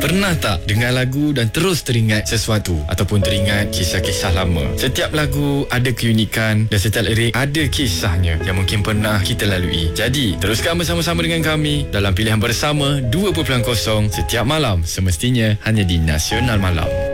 Pernah tak dengar lagu dan terus teringat sesuatu ataupun teringat kisah-kisah lama? Setiap lagu ada keunikan dan setiap lirik ada kisahnya yang mungkin pernah kita lalui. Jadi, teruskan bersama-sama dengan kami dalam Pilihan Bersama 2.0 setiap malam, semestinya hanya di Nasional Malam.